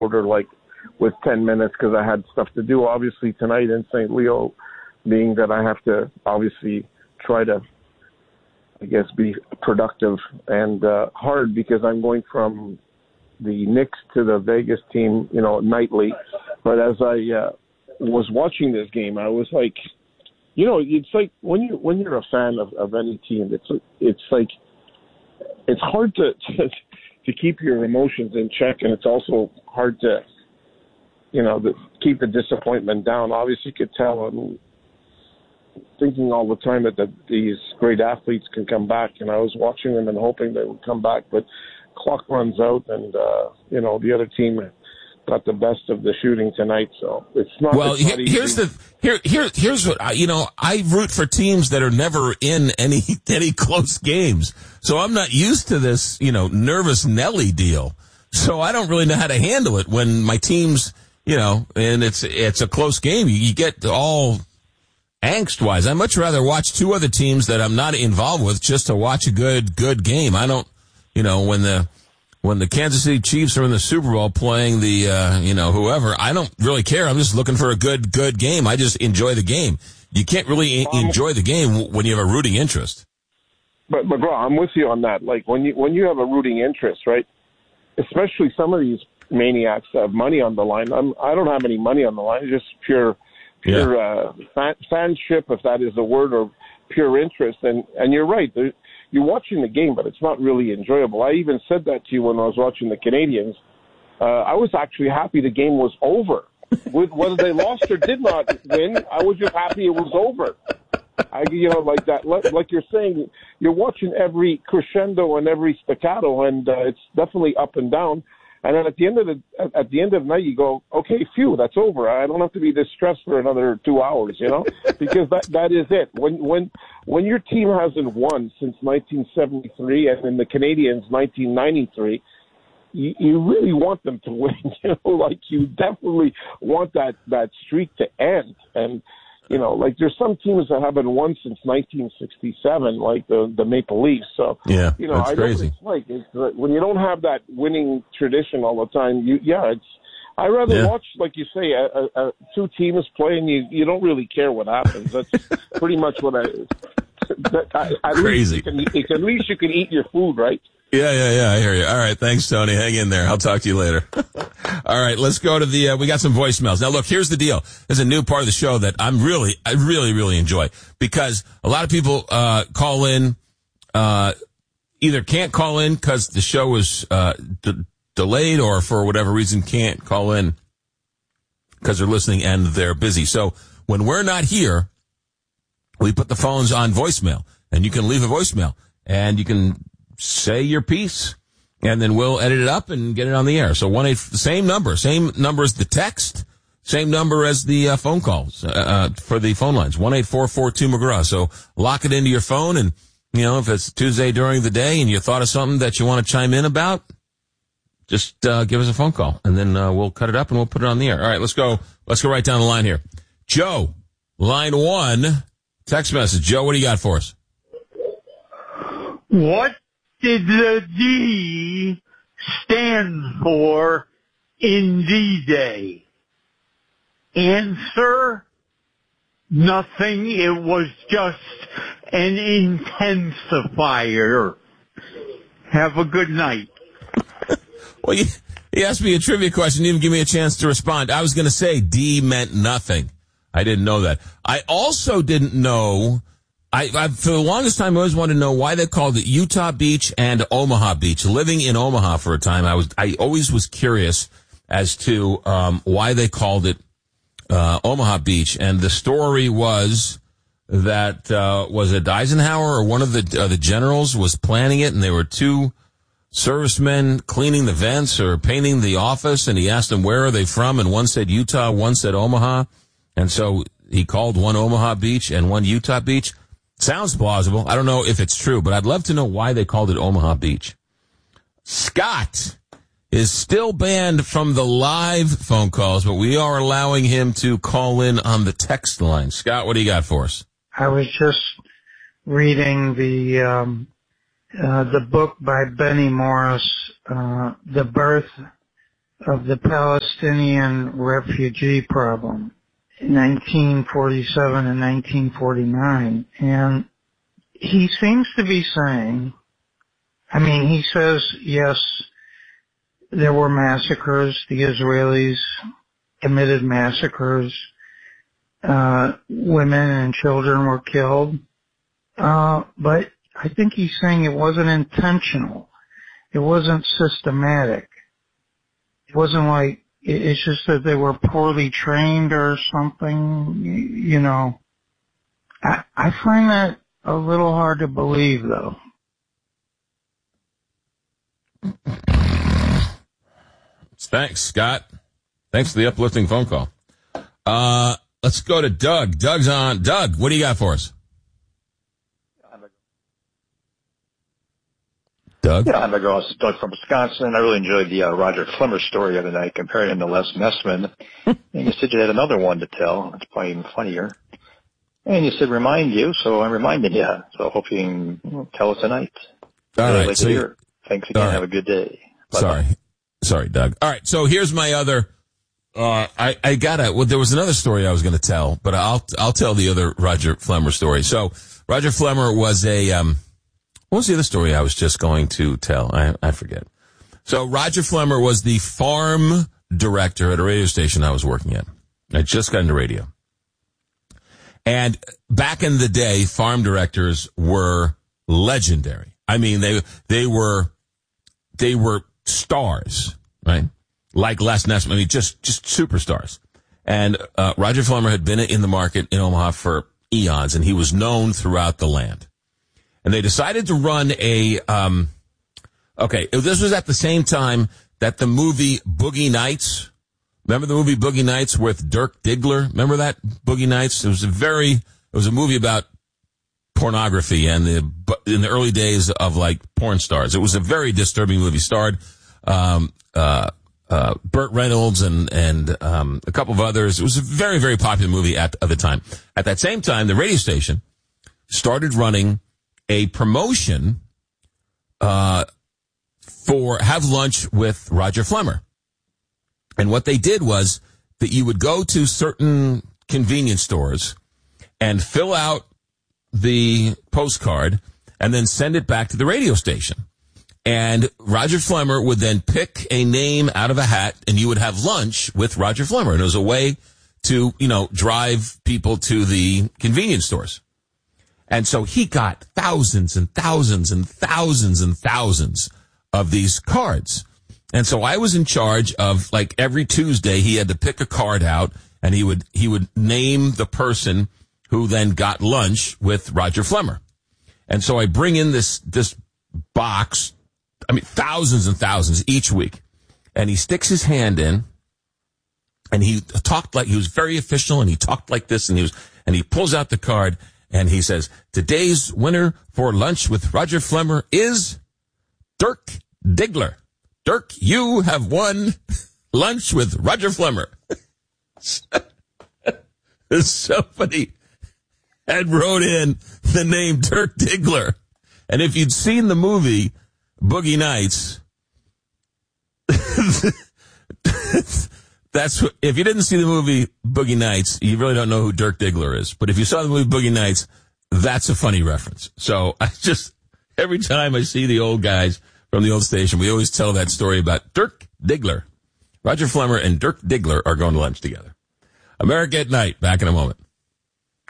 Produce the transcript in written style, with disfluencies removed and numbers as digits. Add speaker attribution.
Speaker 1: quarter, like with 10 minutes because I had stuff to do. Obviously tonight in St. Leo, being that I have to obviously try to, I guess, be productive and hard because I'm going from the Knicks to the Vegas team, nightly. But as I was watching this game, I was like, it's like when you're a fan of any team, it's like it's hard to keep your emotions in check, and it's also hard to keep the disappointment down. Obviously, you could tell I'm thinking all the time that these great athletes can come back, and I was watching them and hoping they would come back, but clock runs out, and the other team got the best of the shooting tonight, so it's not.
Speaker 2: Well,
Speaker 1: it's not easy.
Speaker 2: Here's what I root for teams that are never in any close games, so I'm not used to this nervous Nelly deal. So I don't really know how to handle it when my team's and it's a close game. You get all angst wise. I'd much rather watch two other teams that I'm not involved with just to watch a good game. I don't when the Kansas City Chiefs are in the Super Bowl playing the, whoever, I don't really care. I'm just looking for a good game. I just enjoy the game. You can't really enjoy the game when you have a rooting interest.
Speaker 1: But McGraw, I'm with you on that. Like when you have a rooting interest, right? Especially some of these maniacs that have money on the line. I don't have any money on the line. It's just pure fanship, if that is a word, or pure interest. And you're right. You're watching the game, but it's not really enjoyable. I even said that to you when I was watching the Canadians. I was actually happy the game was over. Whether they lost or did not win, I was just happy it was over. Like that. Like you're saying, you're watching every crescendo and every staccato, and it's definitely up and down. And then at the end of the night, you go, okay, phew, that's over. I don't have to be this stressed for another 2 hours, because that is it. When your team hasn't won since 1973 and in the Canadians 1993, you really want them to win. Like you definitely want that streak to end. And like there's some teams that haven't won since 1967, like the Maple Leafs. So
Speaker 2: yeah, that's
Speaker 1: I
Speaker 2: crazy.
Speaker 1: know what it's like. It's when you don't have that winning tradition all the time. I rather watch, like you say, two teams play, and you don't really care what happens. That's pretty much what at
Speaker 2: crazy.
Speaker 1: At least you can eat your food, right?
Speaker 2: Yeah, I hear you. All right, thanks, Tony. Hang in there. I'll talk to you later. All right, let's go to we got some voicemails. Now, look, here's the deal. There's a new part of the show that I really enjoy, because a lot of people call in, either can't call in because the show was delayed, or for whatever reason can't call in because they're listening and they're busy. So when we're not here, we put the phones on voicemail, and you can leave a voicemail, and you can say your piece, and then we'll edit it up and get it on the air. So same number as the text, same number as the phone calls for the phone lines, 1-844-2-McGraw. So lock it into your phone, and if it's Tuesday during the day and you thought of something that you want to chime in about, just give us a phone call, and then we'll cut it up and we'll put it on the air. All right, let's go right down the line here. Joe, line 1, text message. Joe, what do you got for us?
Speaker 3: What did the D stand for in D-Day? Answer, nothing. It was just an intensifier. Have a good night.
Speaker 2: Well, you asked me a trivia question, didn't even give me a chance to respond. I was going to say D meant nothing. I didn't know that. I also didn't know... I for the longest time, I always wanted to know why they called it Utah Beach and Omaha Beach. Living in Omaha for a time, I always was curious as to why they called it Omaha Beach. And the story was that was it Eisenhower or one of the generals was planning it, and there were two servicemen cleaning the vents or painting the office, and he asked them where are they from, and one said Utah, one said Omaha, and so he called one Omaha Beach and one Utah Beach. Sounds plausible. I don't know if it's true, but I'd love to know why they called it Omaha Beach. Scott is still banned from the live phone calls, but we are allowing him to call in on the text line. Scott, what do you got for us?
Speaker 4: I was just reading the book by Benny Morris, The Birth of the Palestinian refugee problem in 1947 and 1949. And he seems to be saying, he says, yes, there were massacres. The Israelis committed massacres. Women and children were killed. But I think he's saying it wasn't intentional. It wasn't systematic. It wasn't like, it's just that they were poorly trained or something, I find that a little hard to believe, though.
Speaker 2: Thanks, Scott. Thanks for the uplifting phone call. Let's go to Doug. Doug's on. Doug, what do you got for us? Doug?
Speaker 5: Yeah, I'm a girl. This is Doug from Wisconsin. I really enjoyed the Roger Flemmer story the other night, comparing him to Les Nessman. And you said you had another one to tell. It's probably even funnier. And you said remind you, so I reminded you. So I hope you can tell us tonight.
Speaker 2: All right.
Speaker 5: So thanks again. Right. Have a good day. Bye-bye.
Speaker 2: Sorry, Doug. All right. So here's my other. There was another story I was going to tell, but I'll tell the other Roger Flemmer story. So Roger Flemmer was what was the other story I was just going to tell? I forget. So Roger Flemmer was the farm director at a radio station I was working at. I just got into radio. And back in the day, farm directors were legendary. They were stars, right? Like Les Nessman. Just superstars. And Roger Flemmer had been in the market in Omaha for eons, and he was known throughout the land. And they decided to run this was at the same time that the movie Boogie Nights. Remember the movie Boogie Nights with Dirk Diggler? Remember that Boogie Nights? It was a movie about pornography and in the early days of like porn stars. It was a very disturbing movie. Starred Burt Reynolds and a couple of others. It was a very, very popular movie at the time. At that same time, the radio station started running a promotion for Have Lunch with Roger Flemmer. And what they did was that you would go to certain convenience stores and fill out the postcard and then send it back to the radio station. And Roger Flemmer would then pick a name out of a hat, and you would have lunch with Roger Flemmer. And it was a way to, drive people to the convenience stores. And so he got thousands and thousands and thousands and thousands of these cards. And so I was in charge of, like, every Tuesday he had to pick a card out, and he would name the person who then got lunch with Roger Flemmer. And so I bring in this box, thousands and thousands each week. And he sticks his hand in, and he talked like he was very official, and he talked like this, and he pulls out the card, and he says, today's winner for lunch with Roger Flemmer is Dirk Diggler. Dirk, you have won lunch with Roger Flemmer. Somebody had wrote in the name Dirk Diggler. And if you'd seen the movie Boogie Nights, if you didn't see the movie Boogie Nights, you really don't know who Dirk Diggler is. But if you saw the movie Boogie Nights, that's a funny reference. So every time I see the old guys from the old station, we always tell that story about Dirk Diggler. Roger Flemmer and Dirk Diggler are going to lunch together. America at Night, back in a moment.